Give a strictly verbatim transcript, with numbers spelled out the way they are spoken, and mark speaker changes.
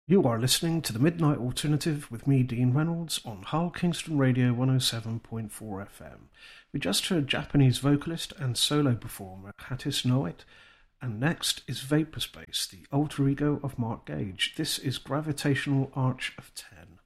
Speaker 1: You are listening to the Midnight Alternative with me, Dean Reynolds, on Hull Kingston Radio one oh seven point four F M. We just heard Japanese vocalist and solo performer Hattis Noit, and next is Vaporspace, the alter ego of Mark Gage. This is Gravitational Arch of Ten.